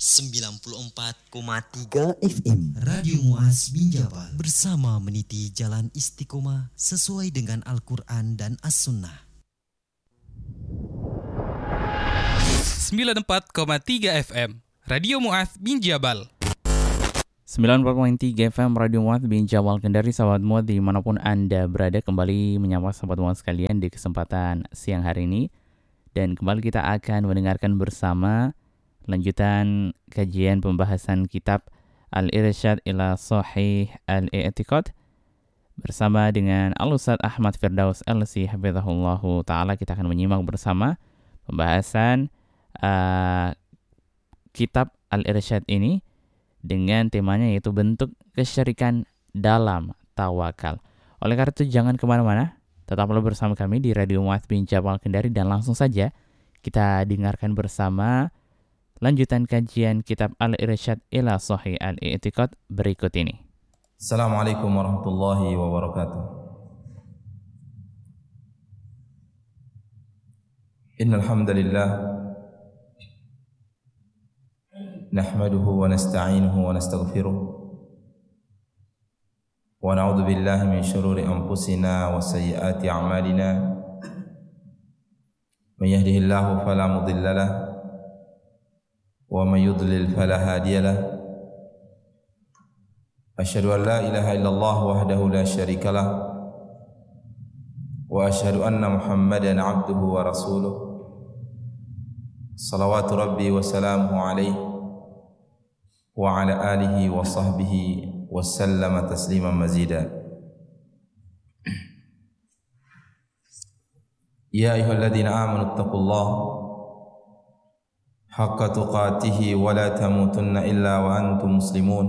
94,3 FM Radio Muaz Binjabal bersama meniti jalan istiqomah sesuai dengan Al-Quran dan As-Sunnah. 94,3 FM Radio Muaz Binjabal. 94.3 FM Radio Muaz Binjabal Kendari, sahabat Muaz dimanapun Anda berada, kembali menyapa sahabat Muaz sekalian di kesempatan siang hari ini. Dan kembali kita akan mendengarkan bersama lanjutan kajian pembahasan kitab Al-Irsyad ila Sahih Al-I'tiqad bersama dengan Al-Ustaz Ahmad Firdaus LC Hafizahullahu Ta'ala. Kita akan menyimak bersama pembahasan kitab Al-Irsyad ini dengan temanya yaitu bentuk kesyirikan dalam tawakal. Oleh karena itu jangan kemana-mana, tetaplah bersama kami di Radio Muaz Binjabal Kendari dan langsung saja kita dengarkan bersama lanjutan kajian kitab Al-Irsyad ila Sahih Al-I'tiqad berikut ini. Assalamualaikum warahmatullahi wabarakatuh. Innal hamdalillah nahmaduhu wa nasta'inuhu wa nastaghfiruh wa na'udzu billahi min shururi anfusina wa sayyiati a'malina. Man yahdihillahu fala mudilla lahu wa man yudlil fala hadiya lahu. Asyhadu an la ilaha illallah wahdahu la syarika lahu wa asyhadu anna Muhammadan 'abduhu wa rasuluh. Salawatu rabbi wa salamuhu alaihi wa ala alihi wa sahbihi wa sallama tasliman mazida. Ya ayyuhalladzina amanu taqullaha haqqa tuqatih wa la tamutunna illa wa antum muslimun.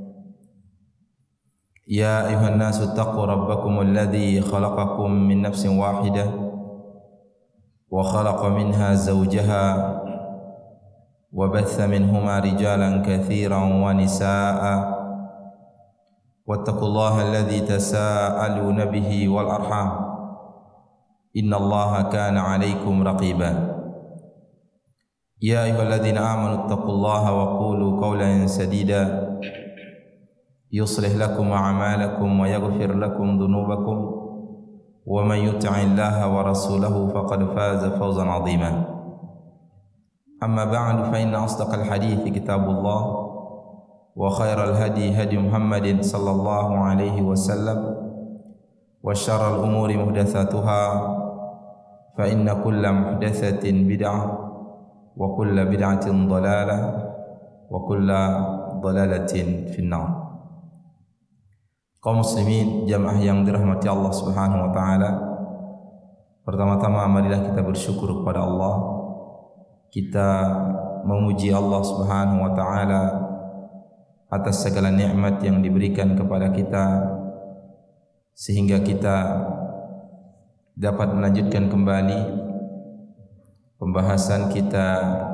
Ya ayyuhan nasu taqu rabbakumul ladzi khalaqakum min nafsin wahidah wa khalaqa minha zawjaha wa batha minhuma rijalan katsiran wa nisaa'a. Wattaqullaha alladzi tasaaluna bihi wal arham innallaha kana 'alaikum raqiba. Ya ayyuhalladzina amanu taqullaha wa qulu qawlan sadida yuslih lakum a'malakum wa yaghfir lakum dhunubakum wa man yuti'illaha wa rasulahu faqad faza fawzan 'azima. Amma ba'du, fa inna asdaqal hadithi kitabullah wa khairal hadi hadi Muhammadin sallallahu alaihi wasallam wa syarral umuri muhdatsatuha fa inna kulla muhdatsatin bid'ah wa kulla bid'atin dhalalah wa kulla dhalalatin finnar. Kaum muslimin jamaah yang dirahmati Allah Subhanahu wa taala, pertama-tama marilah kita bersyukur kepada Allah. Kita memuji Allah Subhanahu wa taala atas segala nikmat yang diberikan kepada kita sehingga kita dapat melanjutkan kembali pembahasan kita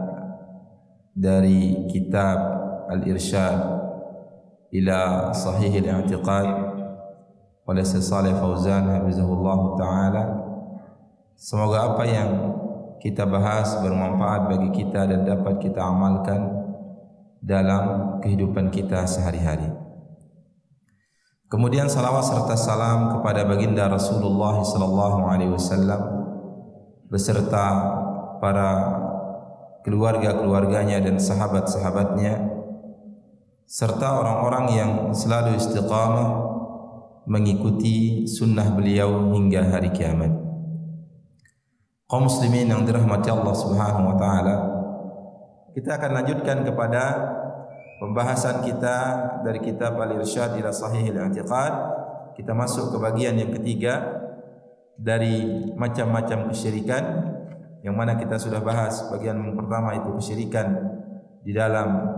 dari kitab Al-Irsyad ila Sahih Al-I'tiqad oleh Syekh Shalih Fauzan hafizahullah taala. Semoga apa yang kita bahas bermanfaat bagi kita dan dapat kita amalkan dalam kehidupan kita sehari-hari. Kemudian salawat serta salam kepada baginda Rasulullah sallallahu alaihi wasallam beserta para keluarga-keluarganya dan sahabat-sahabatnya serta orang-orang yang selalu istiqamah mengikuti sunnah beliau hingga hari kiamat. Kaum muslimin yang dirahmati Allah Subhanahu wa taala, kita akan lanjutkan kepada pembahasan kita dari kitab Al-Irsyad ila Sahih Al-I'tiqad. Kita masuk ke bagian yang ketiga dari macam-macam kesyirikan, yang mana kita sudah bahas bagian yang pertama itu kesyirikan di dalam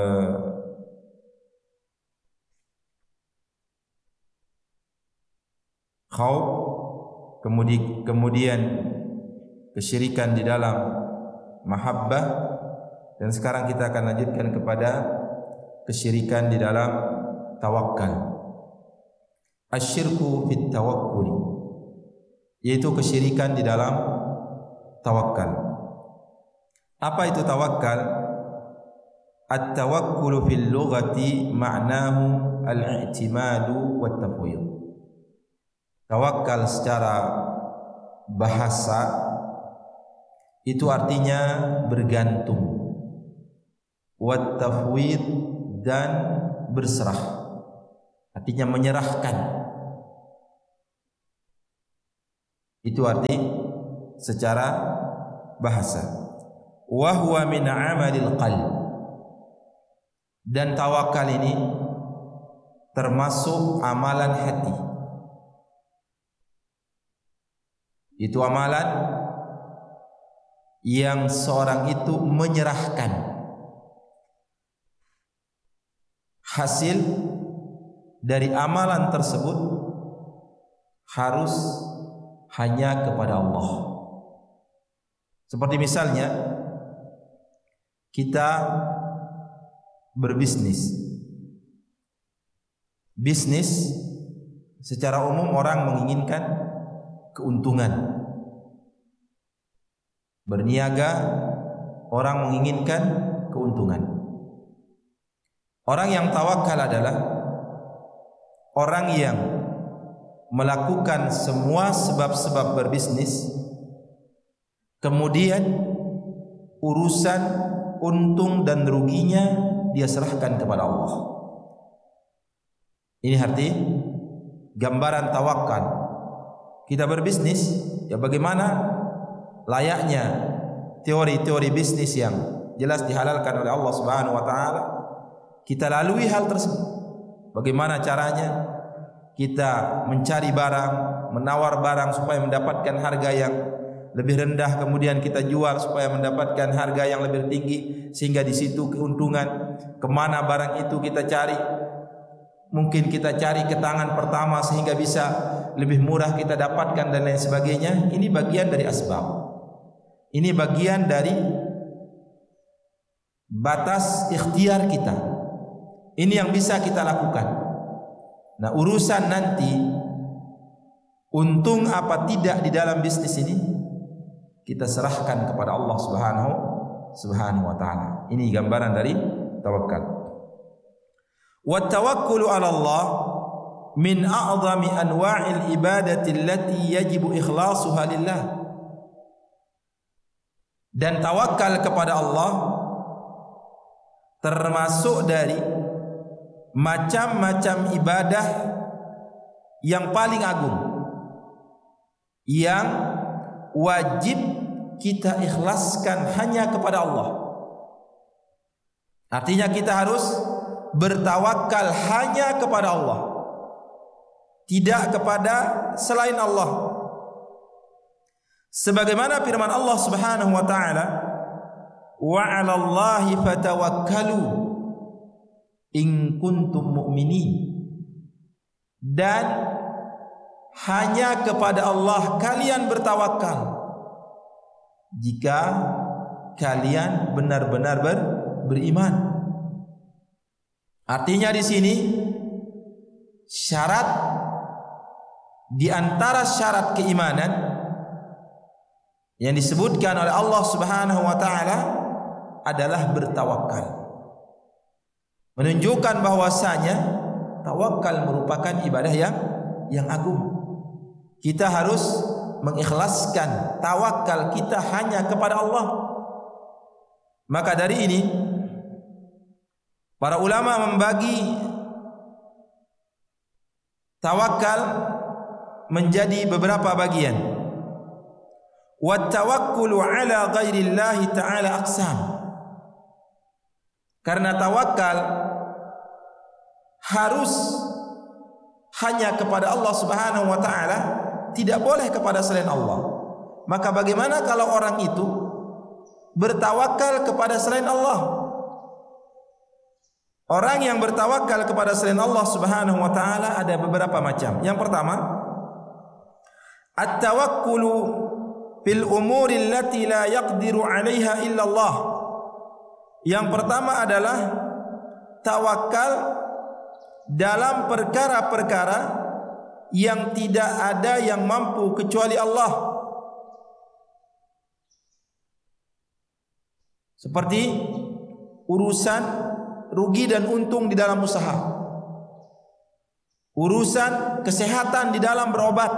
khauf, kemudian kesyirikan di dalam mahabbah, dan sekarang kita akan lanjutkan kepada kesyirikan di dalam tawakal. Asyirku fit tawakkul, yaitu kesyirikan di dalam tawakal. Apa itu tawakal? at-tawakkulu fil lughati ma'nahu al-i'timadu wat-tafwid. Tawakal secara bahasa itu artinya bergantung, wat-tafwid dan berserah, artinya menyerahkan. Itu arti secara bahasa. Wa huwa min amalil qalb. Dan tawakal ini termasuk amalan hati. Itu amalan yang seorang itu menyerahkan hasil dari amalan tersebut harus hanya kepada Allah. Seperti misalnya kita berbisnis. Bisnis secara umum orang menginginkan keuntungan. Berniaga orang menginginkan keuntungan. Orang yang tawakal adalah orang yang melakukan semua sebab-sebab berbisnis, kemudian urusan untung dan ruginya dia serahkan kepada Allah. Ini arti gambaran tawakal. Kita berbisnis, ya bagaimana layaknya teori-teori bisnis yang jelas dihalalkan oleh Allah Subhanahu wa taala, kita lalui hal tersebut. Bagaimana caranya? Kita mencari barang, menawar barang supaya mendapatkan harga yang lebih rendah, kemudian kita jual supaya mendapatkan harga yang lebih tinggi, sehingga di situ keuntungan. Kemana barang itu kita cari? Mungkin kita cari ke tangan pertama sehingga bisa lebih murah kita dapatkan dan lain sebagainya. Ini bagian dari asbab. Ini bagian dari batas ikhtiar kita. Ini yang bisa kita lakukan. Nah, urusan nanti untung apa tidak di dalam bisnis ini kita serahkan kepada Allah Subhanahu wa taala. Ini gambaran dari tawakal. Wa tawakkulu 'ala Allah min a'zami anwa'il ibadati allati yajibu ikhlasuha lillah. Dan tawakal kepada Allah termasuk dari macam-macam ibadah yang paling agung, yang wajib kita ikhlaskan hanya kepada Allah. Artinya kita harus bertawakal hanya kepada Allah, tidak kepada selain Allah. Sebagaimana firman Allah Subhanahu wa taala, wa 'alallahi fatawakkalu in kuntum mu'minin. Dan hanya kepada Allah kalian bertawakal jika kalian benar-benar beriman. Artinya di sini syarat di antara syarat keimanan yang disebutkan oleh Allah Subhanahu wa taala adalah bertawakal. Menunjukkan bahwasanya tawakal merupakan ibadah yang agung. Kita harus mengikhlaskan tawakal kita hanya kepada Allah. Maka dari ini para ulama membagi tawakal menjadi beberapa bagian. Wa tawakkulu ala ghairillahi ta'ala aqsam. Karena tawakal harus hanya kepada Allah Subhanahu wa taala, tidak boleh kepada selain Allah. Maka bagaimana kalau orang itu bertawakal kepada selain Allah? Orang yang bertawakal kepada selain Allah Subhanahu wa taala ada beberapa macam. Yang pertama, at-tawakkulu fil umuri allati la yaqdiru 'alaiha illa Allah. Yang pertama adalah tawakal dalam perkara-perkara yang tidak ada yang mampu kecuali Allah. Seperti urusan rugi dan untung di dalam usaha, urusan kesehatan di dalam berobat,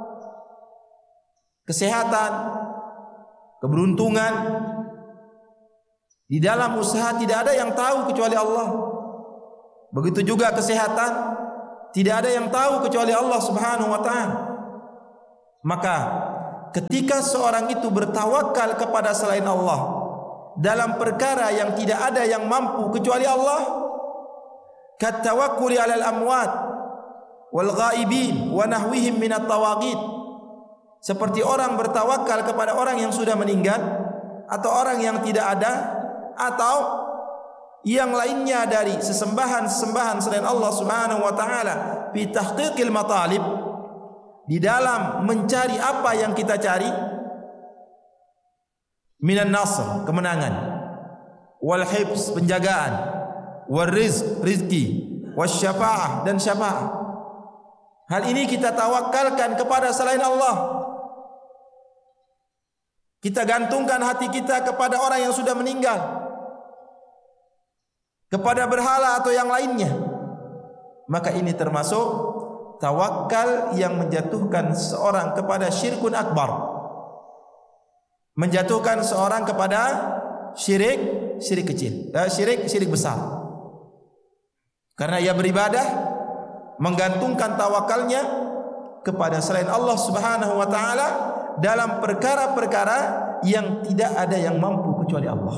kesehatan, keberuntungan di dalam usaha tidak ada yang tahu kecuali Allah. Begitu juga kesehatan tidak ada yang tahu kecuali Allah Subhanahu wa taala. Maka ketika seorang itu bertawakal kepada selain Allah dalam perkara yang tidak ada yang mampu kecuali Allah, katawakkuli 'alal amwat wal ghaibin wa nahwihim minat tawaghit, seperti orang bertawakal kepada orang yang sudah meninggal atau orang yang tidak ada atau yang lainnya dari sesembahan-sesembahan selain Allah Subhanahu wa taala fi tahqiqil matalib, di dalam mencari apa yang kita cari, minan nasr, kemenangan, wal hifz, penjagaan, wal rizq, rizki, was syafa'ah, dan syafa'ah. Hal ini kita tawakalkan kepada selain Allah. Kita gantungkan hati kita kepada orang yang sudah meninggal, kepada berhala atau yang lainnya. Maka ini termasuk tawakal yang menjatuhkan seorang kepada syirkun akbar, menjatuhkan seorang kepada syirik kecil, syirik besar. Karena ia beribadah menggantungkan tawakalnya kepada selain Allah Subhanahu wa taala dalam perkara-perkara yang tidak ada yang mampu kecuali Allah.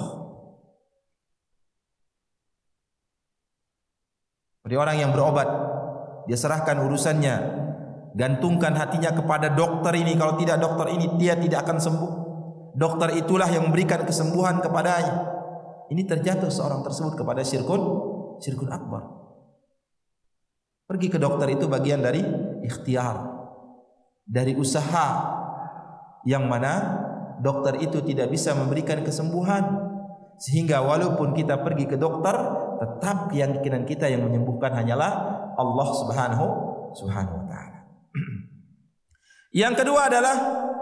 Seperti orang yang berobat, dia serahkan urusannya, gantungkan hatinya kepada dokter ini. Kalau tidak dokter ini, dia tidak akan sembuh. Dokter itulah yang memberikan kesembuhan kepadanya. Ini terjatuh seorang tersebut kepada syirkun akbar. Pergi ke dokter itu bagian dari ikhtiar, dari usaha, yang mana dokter itu tidak bisa memberikan kesembuhan, sehingga walaupun kita pergi ke dokter, tetap keyakinan kita yang menyembuhkan hanyalah Allah Subhanahu wa taala. Yang kedua adalah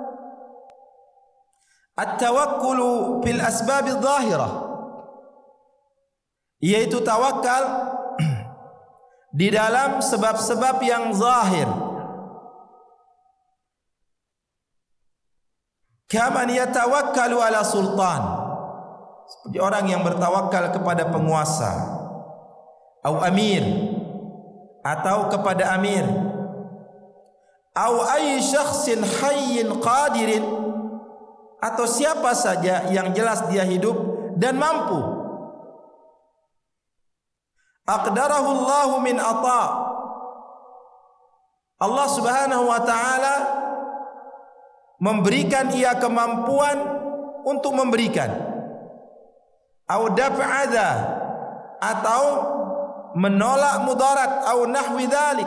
at-tawakkulu fil asbab adh-dhahirah, yaitu tawakal di dalam sebab-sebab yang zahir. Kaman yatawakkalu ala sultan, seperti orang yang bertawakal kepada penguasa, atau amir, atau kepada amir, atau ay syakhsin hayyin qadirin, atau siapa saja yang jelas dia hidup dan mampu. Aqdarahu Allahu min ata, Allah Subhanahu wa taala memberikan ia kemampuan untuk memberikan, au daf'adha, atau menolak mudarat, au nahwi dzalik.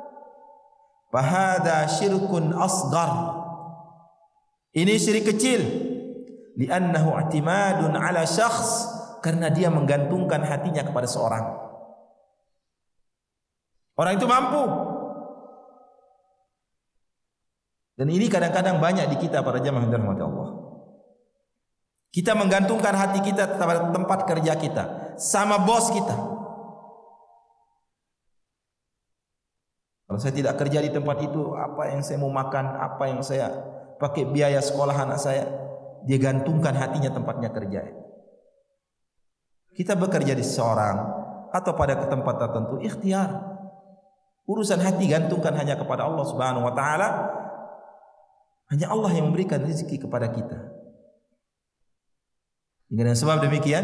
Fahada syirkun asghar, ini syirik kecil. Li'annahu i'timadun ala syakhs, karena dia menggantungkan hatinya kepada seorang. Orang itu mampu. Dan ini kadang-kadang banyak di kita para jamaah yang dirahmati Allah. Kita menggantungkan hati kita pada tempat kerja kita, sama bos kita. Kalau saya tidak kerja di tempat itu, apa yang saya mau makan, apa yang saya pakai biaya sekolah anak saya, dia gantungkan hatinya tempatnya kerja. Kita bekerja di seorang atau pada tempat tertentu, ikhtiar. Urusan hati gantungkan hanya kepada Allah Subhanahu wa taala. Hanya Allah yang memberikan rezeki kepada kita. Dengan sebab demikian,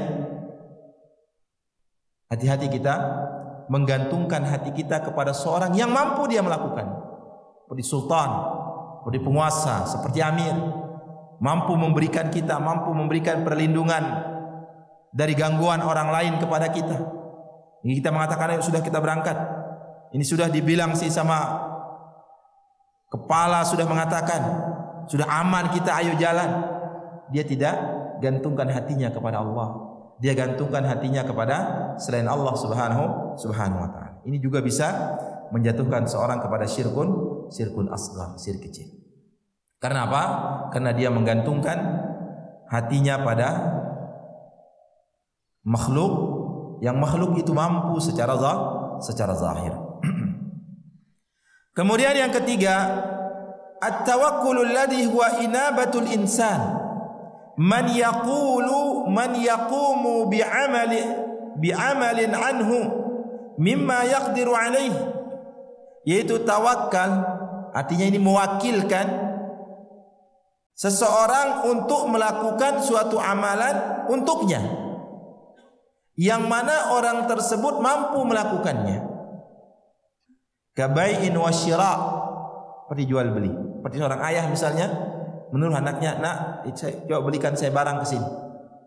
hati-hati kita menggantungkan hati kita kepada seorang yang mampu dia melakukan. Seperti sultan, seperti penguasa, seperti amir, mampu memberikan kita, mampu memberikan perlindungan dari gangguan orang lain kepada kita. Ini kita mengatakan sudah kita berangkat. Ini sudah dibilang sih sama kepala, sudah mengatakan sudah aman kita, ayo jalan. Dia tidak gantungkan hatinya kepada Allah, dia gantungkan hatinya kepada selain Allah Subhanahu wa taala. Ini juga bisa menjatuhkan seorang kepada syirkun asghar, syirik kecil. Karena apa? Karena dia menggantungkan hatinya pada makhluk, yang makhluk itu mampu secara zahir. Kemudian yang ketiga, at-tawakkulul ladhi huwa inabatul insan man yaqumu bi'amalin anhu mimma yaqdiru alaihi, yaitu tawakal artinya ini mewakilkan seseorang untuk melakukan suatu amalan untuknya yang mana orang tersebut mampu melakukannya. Kabai'in wa syira', seperti jual beli. Seperti seorang ayah misalnya menyuruh anaknya, "Nak, coba belikan saya barang ke sini."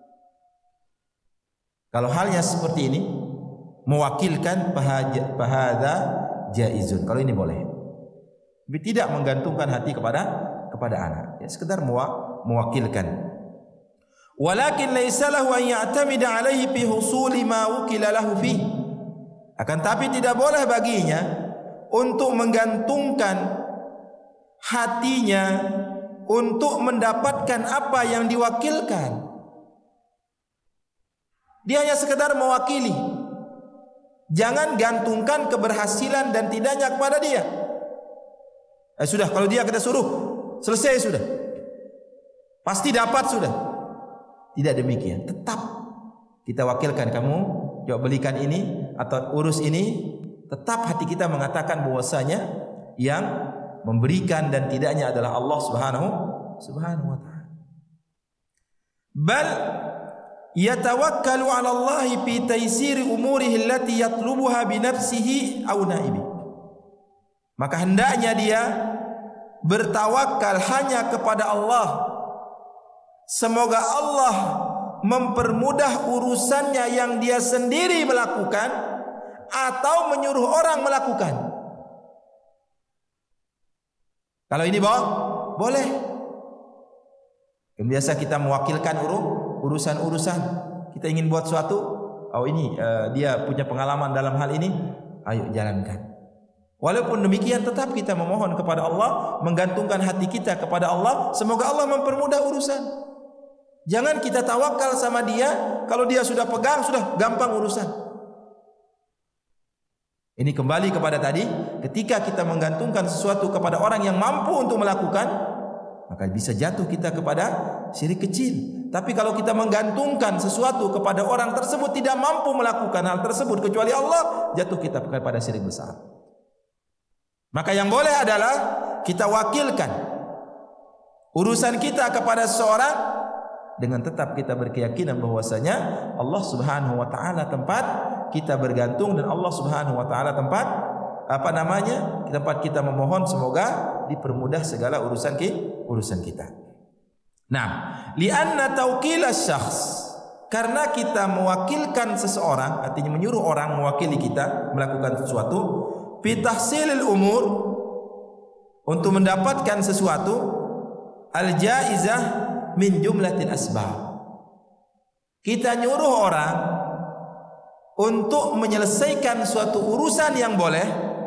Kalau halnya seperti ini, mewakilkan fahadza jaizun. Kalau ini boleh. Tapi tidak menggantungkan hati kepada anak. Ya, sekedar mewakilkan. Walakin laisa lahu an ya'tamida alaihi fi husuli ma wukila lahu fi. Akan tapi tidak boleh baginya untuk menggantungkan hatinya untuk mendapatkan apa yang diwakilkan. Dia hanya sekedar mewakili. Jangan gantungkan keberhasilan dan tidaknya kepada dia. Sudah, kalau dia kita suruh, selesai sudah. Pasti dapat sudah. Tidak demikian. Tetap kita wakilkan, kamu coba belikan ini atau urus ini. Tetap hati kita mengatakan bahwasanya yang memberikan dan tidaknya adalah Allah Subhanahu wa taala. Bal yatawakkalu 'ala Allah fi taysiri umurihi allati yatlubuha bi nafsihi aw naibi. Maka hendaknya dia bertawakal hanya kepada Allah. Semoga Allah mempermudah urusannya yang dia sendiri melakukan atau menyuruh orang melakukan. Kalau ini boleh. Biasa kita mewakilkan urusan-urusan. Kita ingin buat suatu, dia punya pengalaman dalam hal ini, ayo jalankan. Walaupun demikian tetap kita memohon kepada Allah, menggantungkan hati kita kepada Allah, semoga Allah mempermudah urusan. Jangan kita tawakal sama dia, kalau dia sudah pegang sudah gampang urusan. Ini kembali kepada tadi, ketika kita menggantungkan sesuatu kepada orang yang mampu untuk melakukan, maka bisa jatuh kita kepada syirik kecil. Tapi kalau kita menggantungkan sesuatu kepada orang tersebut tidak mampu melakukan hal tersebut kecuali Allah, jatuh kita kepada syirik besar. Maka yang boleh adalah kita wakilkan urusan kita kepada seseorang dengan tetap kita berkeyakinan bahwasanya Allah Subhanahu wa taala tempat kita bergantung dan Allah Subhanahu wa taala tempat tempat kita memohon semoga dipermudah segala urusan kita. Nah, li'anna tawqil asy-syakhs, karena kita mewakilkan seseorang, artinya menyuruh orang mewakili kita melakukan sesuatu, fi tahsilil umur, untuk mendapatkan sesuatu, al-jaizah min jumlatil asbab. Kita nyuruh orang untuk menyelesaikan suatu urusan yang boleh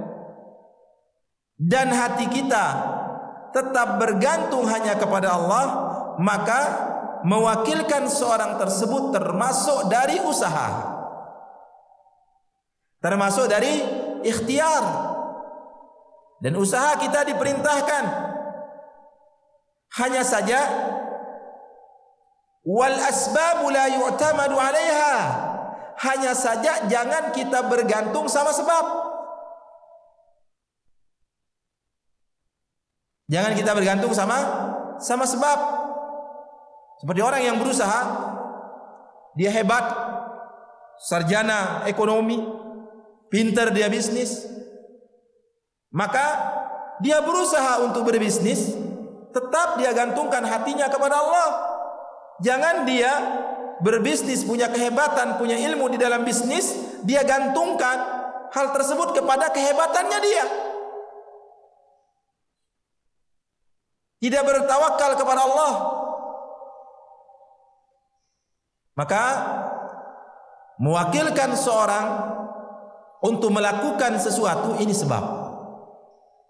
dan hati kita tetap bergantung hanya kepada Allah, maka mewakilkan seorang tersebut termasuk dari usaha, termasuk dari ikhtiar. Dan usaha kita diperintahkan, hanya saja wal asbabu la yu'tamadu 'alaiha, hanya saja jangan kita bergantung sama sebab. Jangan kita bergantung sama sebab. Seperti orang yang berusaha, dia hebat, sarjana ekonomi, pintar dia bisnis, maka dia berusaha untuk berbisnis, tetap dia gantungkan hatinya kepada Allah. Jangan dia berbisnis, punya kehebatan, punya ilmu di dalam bisnis, dia gantungkan hal tersebut kepada kehebatannya dia. Tidak bertawakal kepada Allah. Maka mewakilkan seorang untuk melakukan sesuatu ini sebab.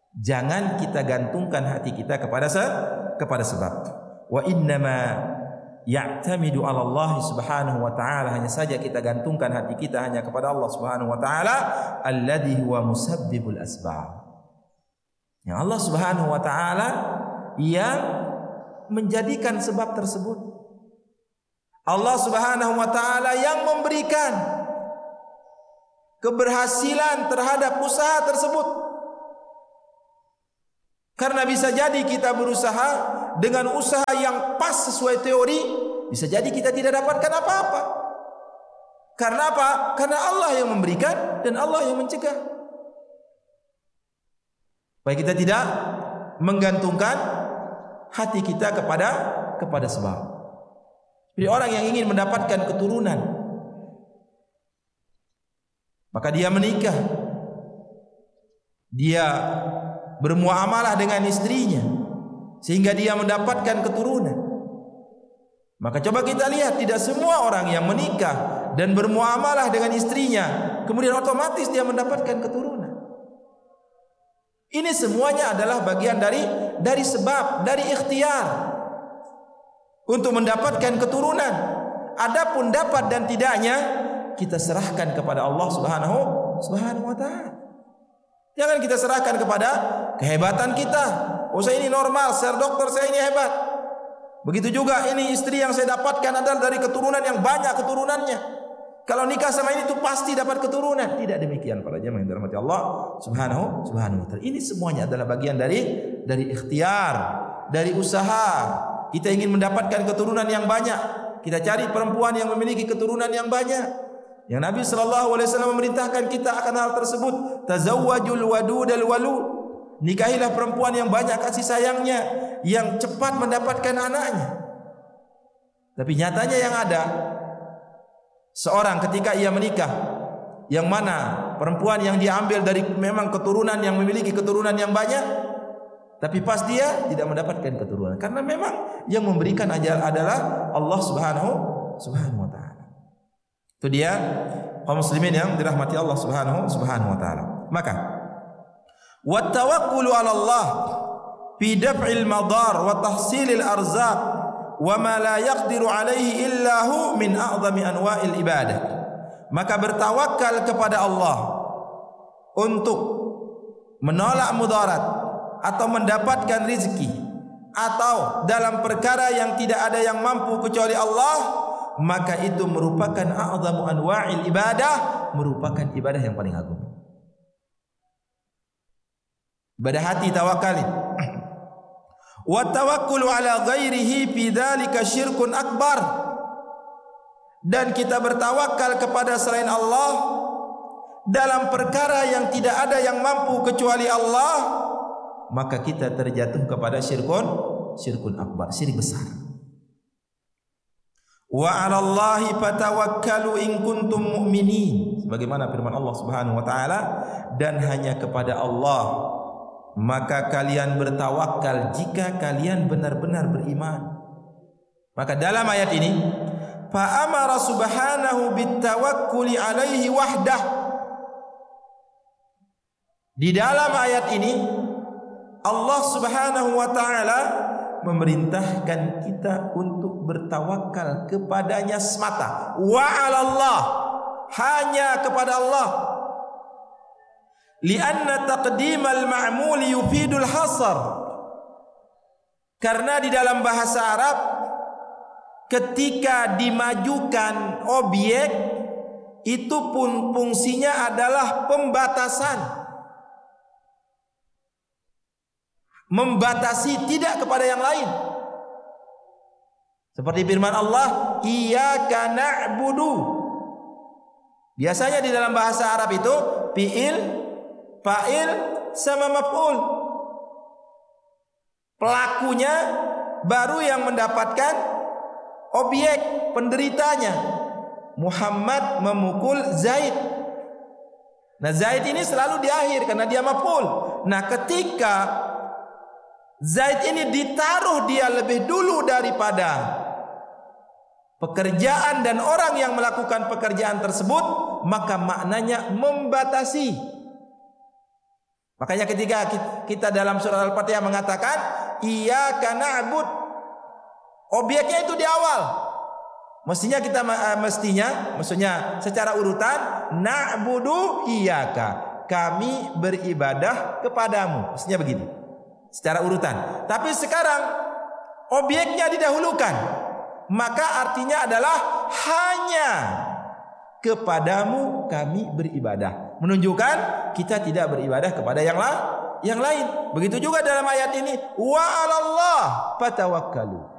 Jangan kita gantungkan hati kita kepada sebab. Wa innama ya'tamidu 'ala Allah Subhanahu wa ta'ala, hanya saja kita gantungkan hati kita hanya kepada Allah Subhanahu wa ta'ala, alladhi huwa musabbibul asbab. Yang Allah Subhanahu wa ta'ala yang menjadikan sebab tersebut. Allah Subhanahu wa ta'ala yang memberikan keberhasilan terhadap usaha tersebut. Karena bisa jadi kita berusaha dengan usaha yang pas sesuai teori, bisa jadi kita tidak dapatkan apa-apa. Karena apa? Karena Allah yang memberikan dan Allah yang mencegah. Baik, kita tidak menggantungkan hati kita kepada sebab. Jadi orang yang ingin mendapatkan keturunan, maka dia menikah, dia bermuamalah dengan istrinya sehingga dia mendapatkan keturunan. Maka coba kita lihat, tidak semua orang yang menikah dan bermuamalah dengan istrinya kemudian otomatis dia mendapatkan keturunan. Ini semuanya adalah bagian dari sebab, dari ikhtiar untuk mendapatkan keturunan. Adapun dapat dan tidaknya kita serahkan kepada Allah Subhanahu wa ta'ala. Jangan kita serahkan kepada kehebatan kita. Oh, saya ini normal, saya dokter, saya ini hebat. Begitu juga ini istri yang saya dapatkan adalah dari keturunan yang banyak keturunannya. Kalau nikah sama ini itu pasti dapat keturunan. Tidak demikian para jemaah yang dirahmati Allah Subhanahu wa ta'ala. Ini semuanya adalah bagian dari ikhtiar, dari usaha. Kita ingin mendapatkan keturunan yang banyak. Kita cari perempuan yang memiliki keturunan yang banyak. Yang Nabi SAW memerintahkan kita akan hal tersebut. Tazawwajul wadudal walud. Nikahilah perempuan yang banyak kasih sayangnya, yang cepat mendapatkan anaknya. Tapi nyatanya yang ada, seorang ketika ia menikah, yang mana perempuan yang diambil dari memang keturunan yang memiliki keturunan yang banyak, tapi pas dia tidak mendapatkan keturunan, karena memang yang memberikan ajal adalah Allah Subhanahu wa ta'ala. Itu dia kaum muslimin yang dirahmati Allah Subhanahu wa ta'ala. Maka wa tawakkulu 'ala Allah fi daf'il madar wa tahsilil arzaq wa ma la yaqdiru 'alaihi illa hu min a'zami anwa'il ibadah. Maka bertawakal kepada Allah untuk menolak mudarat atau mendapatkan rezeki atau dalam perkara yang tidak ada yang mampu kecuali Allah, maka itu merupakan a'zamu anwa'il ibadah, merupakan ibadah yang paling agung. Ibadah hati tawakali. Wa tawakkulu ala ghairihi fi dzalika syirkun akbar. Dan kita bertawakal kepada selain Allah dalam perkara yang tidak ada yang mampu kecuali Allah, maka kita terjatuh kepada syirkun akbar, syirik besar. Wa 'ala Allahi fatawakkalu in kuntum mu'minin. Sebagaimana firman Allah Subhanahu wa ta'ala, dan hanya kepada Allah maka kalian bertawakal jika kalian benar-benar beriman. Maka dalam ayat ini, fa amara subhanahu bitawakkuli alaihi wahdah. Di dalam ayat ini Allah Subhanahu wa ta'ala memerintahkan kita untuk bertawakal kepadanya semata. Wa 'ala Allah, hanya kepada Allah. Lianna taqdimal ma'muli yufidul hasar. Karena di dalam bahasa Arab ketika dimajukan objek itu pun fungsinya adalah pembatasan, membatasi tidak kepada yang lain. Seperti firman Allah, iyyaka na'budu. Biasanya di dalam bahasa Arab itu fi'il, fa'il sama maf'ul. Pelakunya baru yang mendapatkan objek penderitanya. Muhammad memukul Zaid. Nah, Zaid ini selalu di akhir karena dia maf'ul. Nah, ketika Zaid ini ditaruh dia lebih dulu daripada pekerjaan dan orang yang melakukan pekerjaan tersebut, maka maknanya membatasi. Makanya ketika kita dalam surah Al-Fatihah mengatakan iyyaka na'bud, Objeknya itu di awal. Maksudnya secara urutan, na'budu iyyaka, kami beribadah kepadamu. Maksudnya begitu. Secara urutan. Tapi sekarang objeknya didahulukan. Maka artinya adalah hanya kepadamu kami beribadah. Menunjukkan kita tidak beribadah kepada yang lain. Begitu juga dalam ayat ini, wa 'alallah fatawakkalu.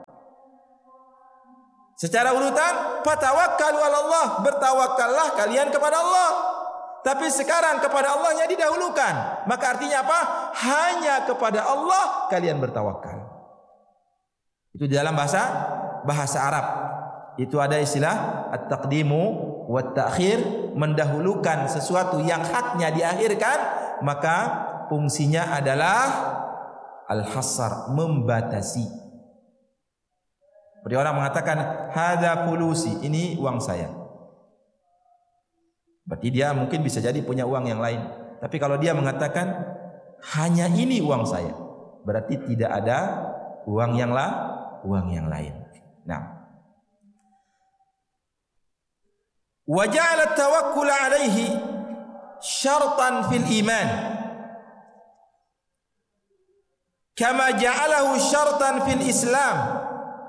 Secara urutan, fatawakkalu 'alallah, bertawakallah kalian kepada Allah. Tapi sekarang kepada Allahnya didahulukan. Maka artinya apa? Hanya kepada Allah kalian bertawakal. Itu di dalam bahasa Arab. Itu ada istilah at-taqdimu wa at-ta'khir, mendahulukan sesuatu yang haknya diakhirkan, maka fungsinya adalah al-hasar, membatasi. Seperti orang mengatakan hadza fulusi, ini uang saya. Berarti dia mungkin bisa jadi punya uang yang lain. Tapi kalau dia mengatakan hanya ini uang saya, berarti tidak ada uang yang lain. Nah, wa ja'ala at-tawakkul 'alaihi syartan fil iman, kama ja'alahu syartan fil Islam.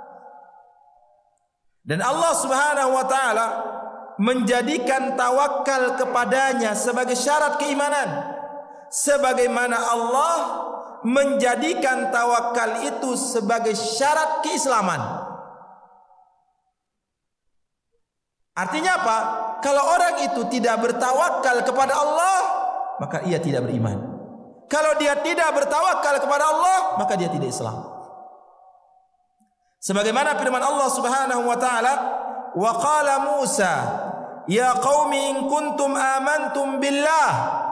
Dan Allah Subhanahu wa taala menjadikan tawakal kepadanya sebagai syarat keimanan, sebagaimana Allah menjadikan tawakal itu sebagai syarat keislaman. Artinya apa? Kalau orang itu tidak bertawakal kepada Allah, maka ia tidak beriman. Kalau dia tidak bertawakal kepada Allah, maka dia tidak Islam. Sebagaimana firman Allah Subhanahu wa taala, wa qala Musa ya qaumi in kuntum amantum billah.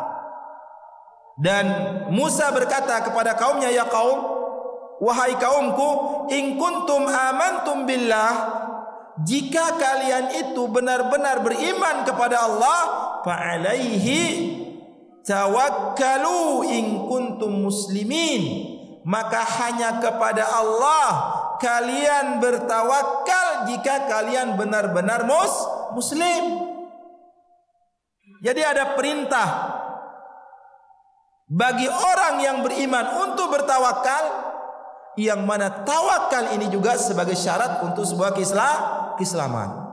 Dan Musa berkata kepada kaumnya, ya kaum, wahai kaumku, in kuntum amantum billah, jika kalian itu benar-benar beriman kepada Allah, fa alaihi tawakkalu in kuntum muslimin, maka hanya kepada Allah kalian bertawakal jika kalian benar-benar muslim. Jadi ada perintah bagi orang yang beriman untuk bertawakal, yang mana tawakal ini juga sebagai syarat untuk sebuah keislaman.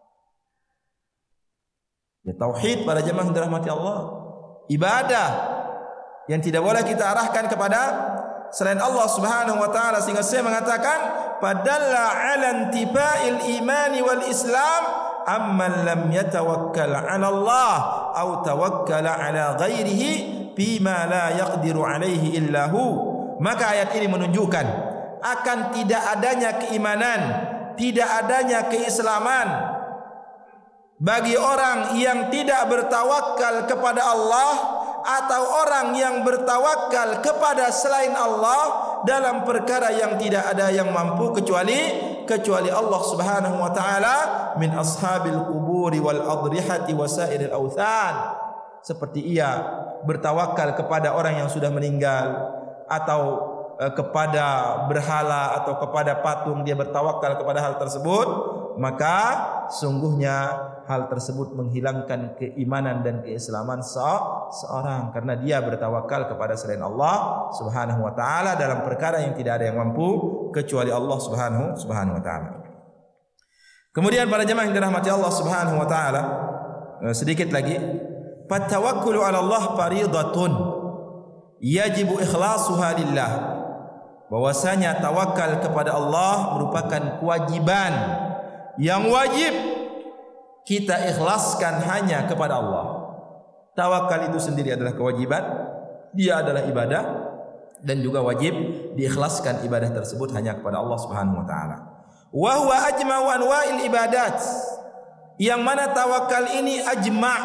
Ya, tauhid para jemaah yang dirahmati Allah, ibadah yang tidak boleh kita arahkan kepada selain Allah Subhanahu wa taala, sehingga saya mengatakan padalla 'ala intiba'il imani wal Islam amman lam yatawakkal 'ala Allah aw tawakkala 'ala ghairihi bima la yaqdiru 'alaihi illa hu. Maka ayat ini menunjukkan akan tidak adanya keimanan, tidak adanya keislaman bagi orang yang tidak bertawakal kepada Allah atau orang yang bertawakal kepada selain Allah dalam perkara yang tidak ada yang mampu kecuali Allah Subhanahu wa taala, min ashabil quburi wal adrihati wasairil authan. Seperti ia bertawakal kepada orang yang sudah meninggal, atau kepada berhala atau kepada patung, dia bertawakal kepada hal tersebut, maka sungguhnya hal tersebut menghilangkan keimanan dan keislaman seorang, karena dia bertawakal kepada selain Allah Subhanahu wa taala dalam perkara yang tidak ada yang mampu kecuali Allah Subhanahu wa taala. Kemudian para jemaah yang dirahmati Allah Subhanahu wa taala, sedikit lagi, fatawakkulu 'ala Allah fariidatun yajibu ikhlasuha lillah. Bahwasanya tawakal kepada Allah merupakan kewajiban yang wajib kita ikhlaskan hanya kepada Allah. Tawakal itu sendiri adalah kewajiban, dia adalah ibadah, dan juga wajib diikhlaskan ibadah tersebut hanya kepada Allah Subhanahu wa taala. Wa huwa ajma'u anwa'il ibadat, yang mana tawakal ini ajma',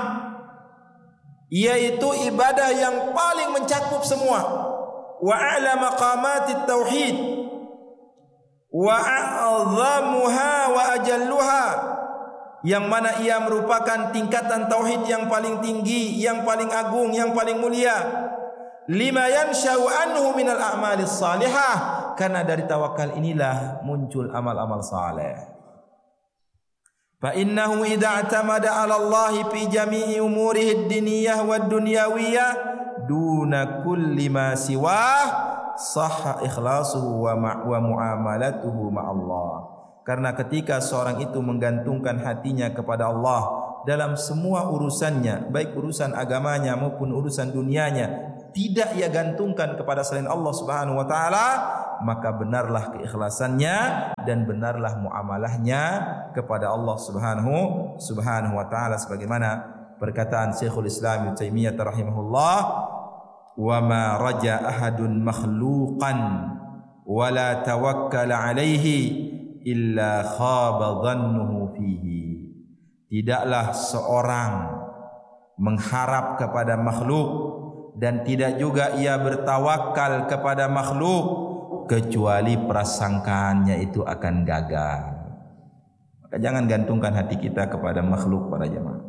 yaitu ibadah yang paling mencakup semua. Wa a'la maqamatit tauhid wa a'zamuha wa ajalluha, yang mana ia merupakan tingkatan tauhid yang paling tinggi, yang paling agung, yang paling mulia. Lima yansha'u anhu minal a'malis salihah, Karena dari tawakal inilah muncul amal-amal saleh. Fa innahu idza atamada 'ala Allah fi jami'i umurihi ad-diniyah wad-dunyawiyah duna kulli ma siwah sahha ikhlasuhu wa muamalatuhu ma Allah. Karena ketika seorang itu menggantungkan hatinya kepada Allah dalam semua urusannya, baik urusan agamanya maupun urusan dunianya, tidak ia gantungkan kepada selain Allah Subhanahu wa taala, maka benarlah keikhlasannya dan benarlah muamalahnya kepada Allah Subhanahu wa taala, sebagaimana perkataan Syekhul Islam Ibnu Taimiyah rahimahullah, wa ma raja ahadun makhluqan wa la tawakkala alaihi illa khaba dhannuhu fihi. Tidaklah seorang mengharap kepada makhluk dan tidak juga ia bertawakal kepada makhluk kecuali prasangkaannya itu akan gagal. Maka jangan gantungkan hati kita kepada makhluk para jemaah.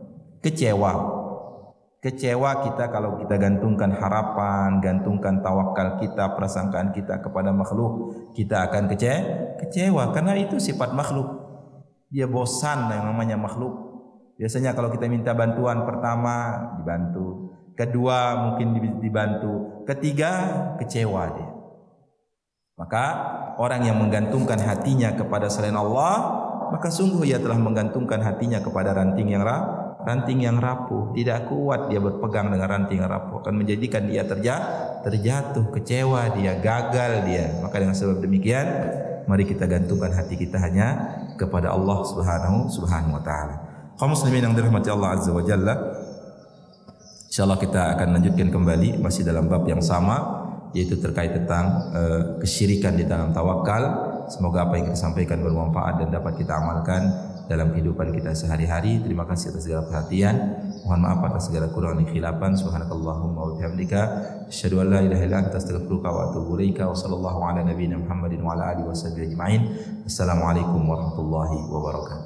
Kecewa kita kalau kita gantungkan harapan, gantungkan tawakal kita, prasangkaan kita kepada makhluk, kita akan kecewa karena itu sifat makhluk. Dia bosan yang namanya makhluk. Biasanya kalau kita minta bantuan, pertama dibantu, kedua mungkin dibantu, ketiga kecewa dia. Maka orang yang menggantungkan hatinya kepada selain Allah, maka sungguh ia telah menggantungkan hatinya kepada ranting yang rapuh. Tidak kuat dia berpegang dengan ranting yang rapuh, akan menjadikan dia terjatuh, kecewa dia, gagal dia. Maka dengan sebab demikian, mari kita gantungkan hati kita hanya kepada Allah Subhanahu wa taala. Kaum muslimin yang dirahmati Allah Azza wa Jalla, insyaallah kita akan lanjutkan kembali masih dalam bab yang sama, yaitu terkait tentang kesyirikan di dalam tawakal. Semoga apa yang kita sampaikan bermanfaat dan dapat kita amalkan dalam kehidupan kita sehari-hari. Terima kasih atas segala perhatian. Mohon maaf atas segala kekurangan dan khilafan. Subhanakallahumma wa bihamdika asyhadu an la ilaha illa anta astaghfiruka wa atubu ilaika. Wa sallallahu ala nabiyyina Muhammadin wa ala alihi washabbihi ajmain. Assalamualaikum warahmatullahi wabarakatuh.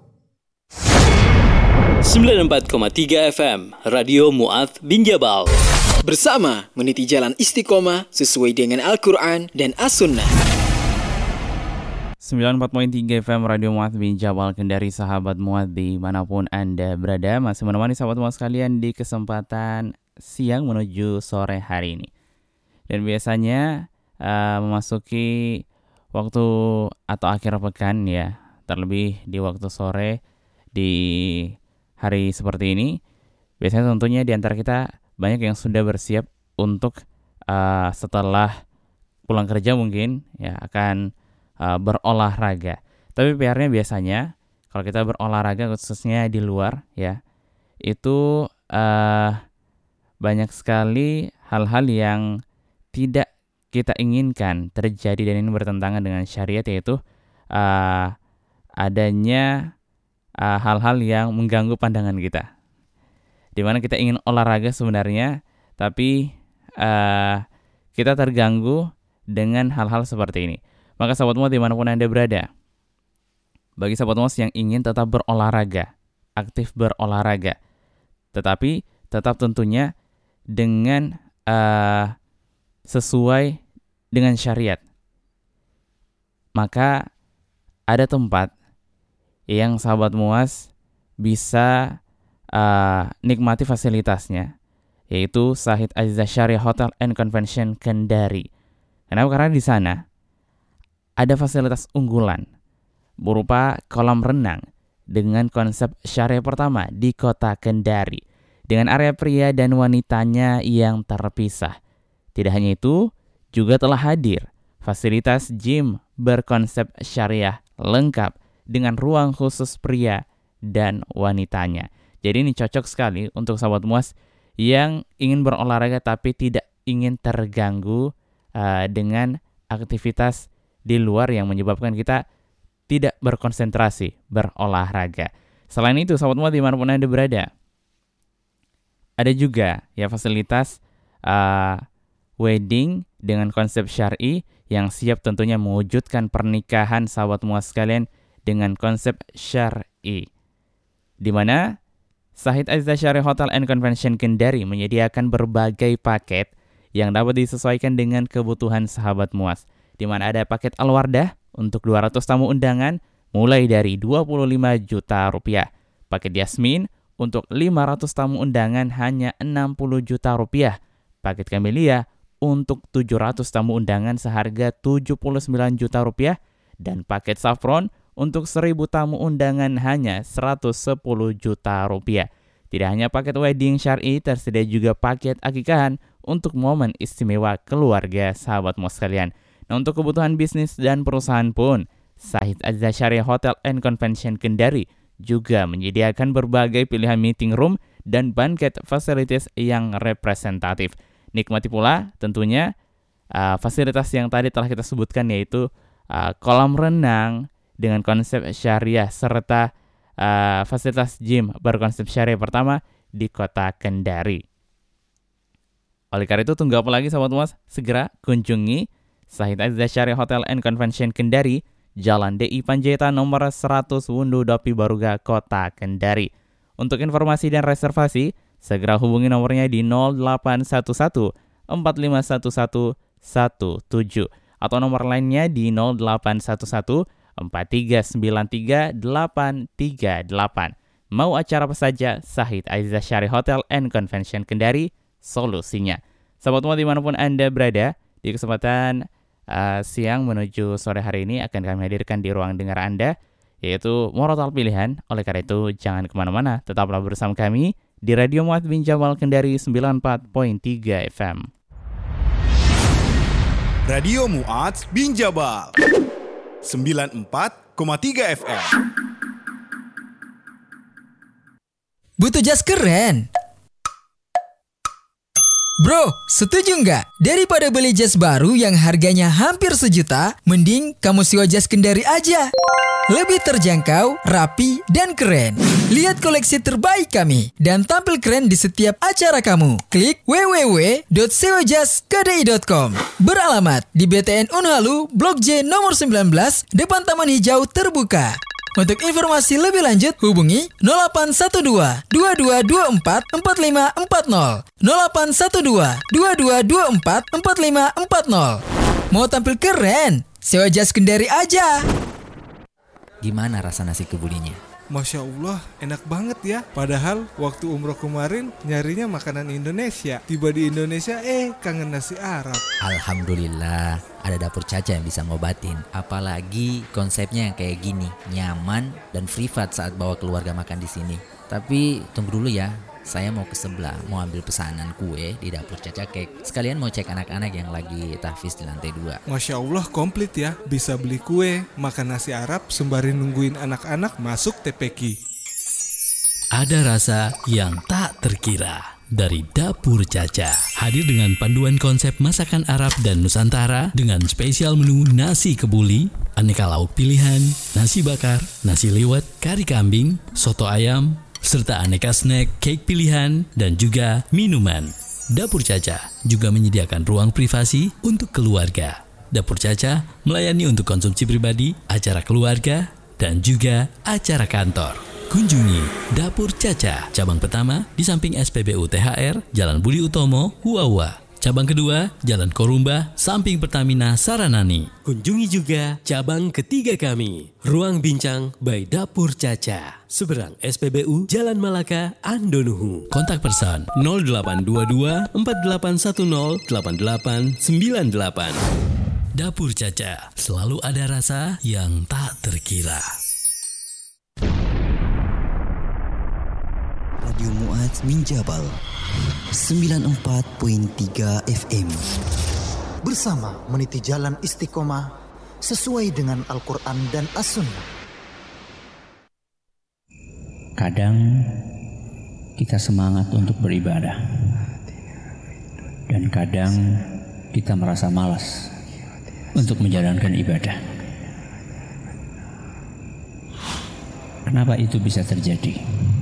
94,3 FM Radio Mu'adz bin Jabal. Bersama meniti jalan istiqomah sesuai dengan Al-Quran dan As-Sunnah. 94.3 FM Radio Mu'adz bin Jabal, Kendari, sahabat Mu'adz dimanapun Anda berada. Masih menemani sahabat Mu'adz sekalian di kesempatan siang menuju sore hari ini. Dan biasanya memasuki waktu atau akhir pekan ya, terlebih di waktu sore di hari seperti ini, biasanya tentunya di antara kita banyak yang sudah bersiap untuk setelah pulang kerja mungkin ya akan berolahraga. Tapi PR-nya biasanya kalau kita berolahraga khususnya di luar ya, itu banyak sekali hal-hal yang tidak kita inginkan terjadi dan ini bertentangan dengan syariat, yaitu adanya hal-hal yang mengganggu pandangan kita, di mana kita ingin olahraga sebenarnya, tapi kita terganggu dengan hal-hal seperti ini. Maka sahabat Mu'adz dimanapun Anda berada, bagi sahabat Mu'adz yang ingin tetap berolahraga, aktif berolahraga, tetapi tetap tentunya dengan sesuai dengan syariat, maka ada tempat yang sahabat Mu'adz bisa nikmati fasilitasnya, yaitu Shahid Aziza Syariah Hotel and Convention Kendari. Kenapa? Karena di sana ada fasilitas unggulan berupa kolam renang dengan konsep syariah pertama di kota Kendari, dengan area pria dan wanitanya yang terpisah. Tidak hanya itu, juga telah hadir fasilitas gym berkonsep syariah lengkap dengan ruang khusus pria dan wanitanya. Jadi ini cocok sekali untuk sahabat Mu'adz yang ingin berolahraga tapi tidak ingin terganggu dengan aktivitas di luar yang menyebabkan kita tidak berkonsentrasi berolahraga. Selain itu, sahabat Mu'adz dimanapun Anda berada, ada juga ya fasilitas wedding dengan konsep syar'i yang siap tentunya mewujudkan pernikahan sahabat Mu'adz sekalian dengan konsep syar'i, di mana Shahid Aziza Syariah Hotel and Convention Kendari menyediakan berbagai paket yang dapat disesuaikan dengan kebutuhan sahabat Mu'adz. di mana ada paket Al-Wardah untuk 200 tamu undangan mulai dari 25 juta rupiah. Paket Yasmin untuk 500 tamu undangan hanya 60 juta rupiah. Paket Camellia untuk 700 tamu undangan seharga 79 juta rupiah. Dan paket Saffron untuk 1000 tamu undangan hanya 110 juta rupiah. Tidak hanya paket wedding syar'i, tersedia juga paket akikahan untuk momen istimewa keluarga sahabat Mu'adz sekalian. Nah, untuk kebutuhan bisnis dan perusahaan pun, Sahid Azza Syariah Hotel and Convention Kendari juga menyediakan berbagai pilihan meeting room dan banquet facilities yang representatif. Nikmati pula tentunya fasilitas yang tadi telah kita sebutkan, yaitu kolam renang dengan konsep syariah serta fasilitas gym berkonsep syariah pertama di kota Kendari. Oleh karena itu, tunggu apa lagi sahabat Mu'adz? Segera kunjungi Sahid Azza Syariah Hotel and Convention Kendari, Jalan DI Panjaitan nomor 100 Wundu Dopi Baruga, Kota Kendari. Untuk informasi dan reservasi, segera hubungi nomornya di 0811 4511 17 atau nomor lainnya di 0811 4393 838. Mau acara apa saja, Sahid Azza Syariah Hotel and Convention Kendari, solusinya. Sahabat Mu'adz dimanapun Anda berada, di kesempatan siang menuju sore hari ini akan kami hadirkan di ruang dengar Anda, yaitu Murotal Pilihan. Oleh karena itu, jangan kemana-mana, tetaplah bersama kami di Radio Mu'adz bin Jabal Kendari 94.3 FM. Radio Mu'adz bin Jabal 94,3 FM. Butuh jas keren? Bro, setuju nggak? Daripada beli jas baru yang harganya hampir 1 juta, mending kamu sewa jas Kendari aja. Lebih terjangkau, rapi, dan keren. Lihat koleksi terbaik kami dan tampil keren di setiap acara kamu. Klik www.sewajaskedai.com. Beralamat di BTN Unhalu, Blok J nomor 19, depan Taman Hijau Terbuka. Untuk informasi lebih lanjut, hubungi 0812 2224 4540. 0812 2224 4540. Mau tampil keren? Sewa jas Kendari aja. Gimana rasa nasi kebulinya? Masya Allah, enak banget ya. Padahal waktu umroh kemarin nyarinya makanan Indonesia. Tiba di Indonesia, kangen nasi Arab. Alhamdulillah, ada Dapur Caca yang bisa ngobatin. Apalagi konsepnya yang kayak gini, nyaman dan privat saat bawa keluarga makan di sini. Tapi tunggu dulu ya, saya mau ke sebelah, mau ambil pesanan kue di Dapur Caca Cake. Sekalian mau cek anak-anak yang lagi tahfiz di lantai 2. Masya Allah, komplit ya. Bisa beli kue, makan nasi Arab, sembari nungguin anak-anak masuk TPQ. Ada rasa yang tak terkira dari Dapur Caca. Hadir dengan panduan konsep masakan Arab dan Nusantara dengan spesial menu nasi kebuli, aneka lauk pilihan, nasi bakar, nasi liwet, kari kambing, soto ayam, serta aneka snack, cake pilihan, dan juga minuman. Dapur Caca juga menyediakan ruang privasi untuk keluarga. Dapur Caca melayani untuk konsumsi pribadi, acara keluarga, dan juga acara kantor. Kunjungi Dapur Caca, cabang pertama di samping SPBU THR, Jalan Budi Utomo, Huawa. Cabang kedua, Jalan Korumba, samping Pertamina Saranani. Kunjungi juga cabang ketiga kami, Ruang Bincang by Dapur Caca, seberang SPBU Jalan Malaka, Andonuhu. Kontak person 0822 4810 8898. Dapur Caca, selalu ada rasa yang tak terkira. Radio Mu'adz bin Jabal 94.3 FM. Bersama meniti jalan istiqomah sesuai dengan Al-Quran dan As-Sunnah. Kadang kita semangat untuk beribadah, dan kadang kita merasa malas untuk menjalankan ibadah. Kenapa itu bisa terjadi?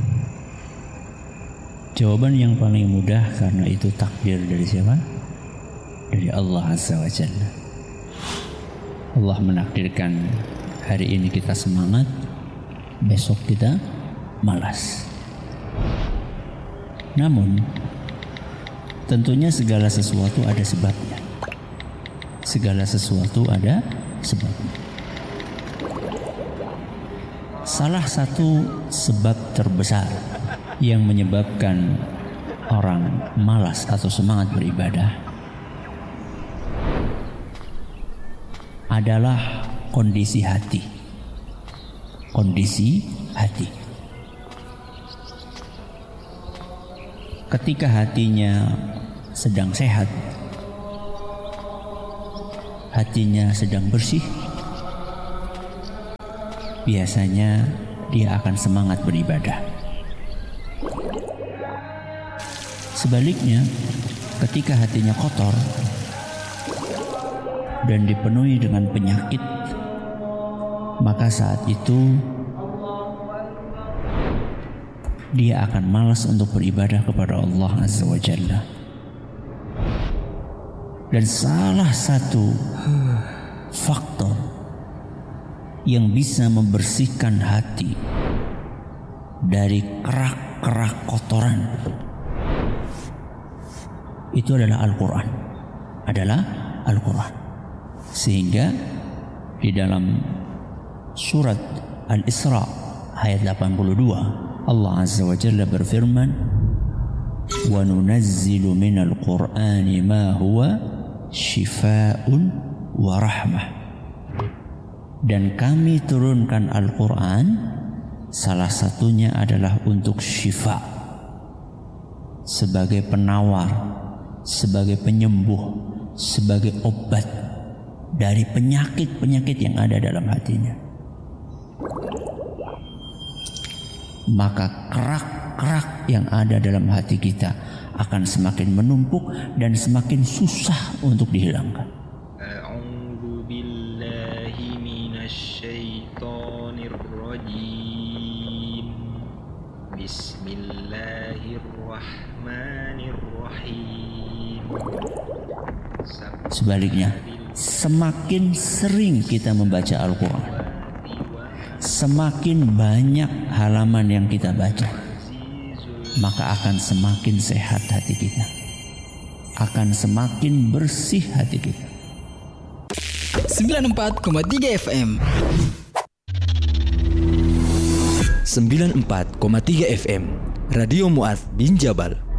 Jawaban yang paling mudah, karena itu takdir dari siapa? Dari Allah Azza wa Jalla. Allah menakdirkan hari ini kita semangat, besok kita malas. Namun tentunya segala sesuatu ada sebabnya. Segala sesuatu ada sebabnya. Salah satu sebab terbesar yang menyebabkan orang malas atau semangat beribadah adalah kondisi hati. Kondisi hati. Ketika hatinya sedang sehat, hatinya sedang bersih, biasanya dia akan semangat beribadah. Sebaliknya, ketika hatinya kotor dan dipenuhi dengan penyakit, maka saat itu dia akan malas untuk beribadah kepada Allah Azza wa Jalla. Dan salah satu faktor yang bisa membersihkan hati dari kerak-kerak kotoran itu adalah Al-Quran. Sehingga di dalam surat Al-Isra ayat 82 Allah Azza wa Jalla berfirman, "Wa nunazzilu minal Qur'ani ma huwa shifaa'un wa rahmah." Dan kami turunkan Al-Quran, salah satunya adalah untuk syifa, sebagai penawar, sebagai penyembuh, sebagai obat dari penyakit-penyakit yang ada dalam hatinya. Maka kerak-kerak yang ada dalam hati kita akan semakin menumpuk dan semakin susah untuk dihilangkan. A'udzu billahi minasyaitonir rajim. Bismillahirrahmanirrahim. Sebaliknya, semakin sering kita membaca Al-Quran, semakin banyak halaman yang kita baca, maka akan semakin sehat hati kita, akan semakin bersih hati kita. 94,3 FM 94,3 FM Radio Mu'adz bin Jabal.